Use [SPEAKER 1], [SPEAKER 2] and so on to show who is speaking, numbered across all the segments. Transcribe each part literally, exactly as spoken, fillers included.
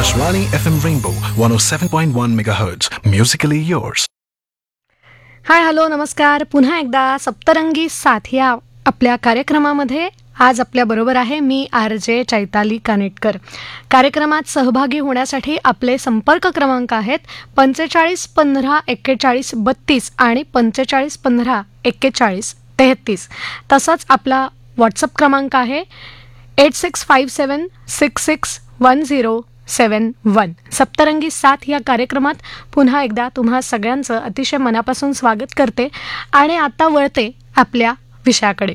[SPEAKER 1] Akashvani F M Rainbow one oh seven point one megahertz. Musically yours.
[SPEAKER 2] Hi hello नमस्कार. पुन्हा एकदा सप्तरंगी साथ या आपल्या कार्यक्रमामध्ये आज आपल्याबरोबर आहे मी आर जे चैताली कानेटकर. कार्यक्रमात सहभागी होण्यासाठी आपले संपर्क क्रमांक आहेत पंचेचाळीस पंधरा एक्केचाळीस बत्तीस आणि पंचेचाळीस पंधरा एक्केचाळीस तेहतीस. तसंच आपला व्हॉट्सअप क्रमांक आहे एट सिक्स फाईव्ह सेवन सिक्स सिक्स वन झिरो सेवन वन. सप्तरंगी साथ या कार्यक्रमात पुन्हा एकदा तुम्हा सगळ्यांचं अतिशय मनापासून स्वागत करते आणि आता वळते आपल्या विषयाकडे.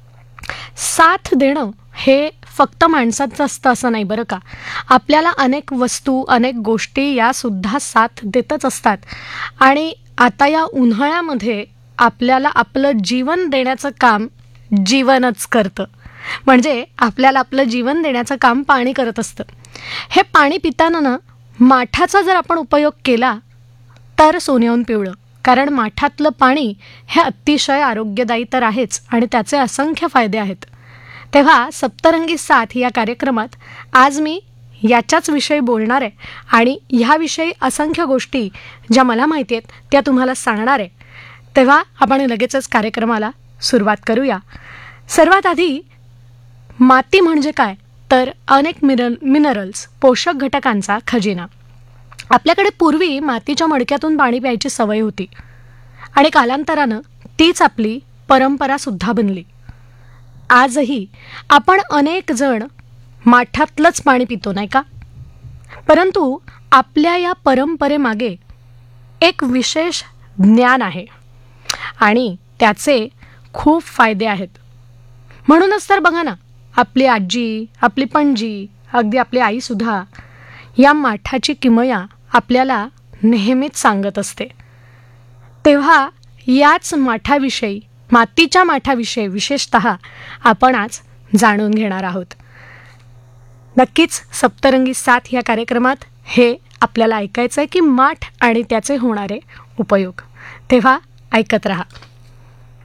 [SPEAKER 2] साथ देणं हे फक्त माणसाचं असतं असं नाही बरं का. आपल्याला अनेक वस्तू अनेक गोष्टी यासुद्धा साथ देतच असतात. आणि आता या उन्हाळ्यामध्ये आपल्याला आपलं जीवन देण्याचं काम जीवनच करतं. म्हणजे आपल्याला आपलं जीवन देण्याचं काम पाणी करत असतं. हे पाणी पिताना ना माठाचा जर आपण उपयोग केला तर सोन्याहून पिवळं. कारण माठातलं पाणी हे अतिशय आरोग्यदायी तर आहेच आणि त्याचे असंख्य फायदे आहेत. तेव्हा सप्तरंगी साथ या कार्यक्रमात आज मी याच्याच विषयी बोलणार आहे आणि ह्याविषयी असंख्य गोष्टी ज्या मला माहिती आहेत त्या तुम्हाला सांगणार आहे. तेव्हा आपण लगेचच कार्यक्रमाला सुरुवात करूया. सर्वात आधी माती म्हणजे काय तर अनेक मिनरल मिनरल्स पोषक घटकांचा खजिना. आपल्याकडे पूर्वी मातीच्या मडक्यातून पाणी प्यायची सवय होती आणि कालांतरानं तीच आपली परंपरासुद्धा बनली. आजही आपण अनेक जण माठातलंच पाणी पितो नाही का. परंतु आपल्या या परंपरेमागे एक विशेष ज्ञान आहे आणि त्याचे खूप फायदे आहेत. म्हणूनच तर बघा ना आपली आजी आपली पणजी अगदी आपली आईसुद्धा या माठाची किमया आपल्याला नेहमीच सांगत असते. तेव्हा याच माठाविषयी मातीच्या माठाविषयी विशेषतः आपण आज जाणून घेणार आहोत. नक्कीच सप्तरंगी साथ या कार्यक्रमात हे आपल्याला ऐकायचं आहे की माठ आणि त्याचे होणारे उपयोग. तेव्हा ऐकत रहा.